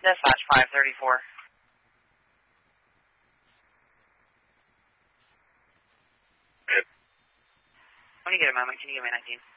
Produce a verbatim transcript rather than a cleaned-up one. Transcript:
Dispatch five thirty-four. Good. When you get a moment, can you give me nineteen?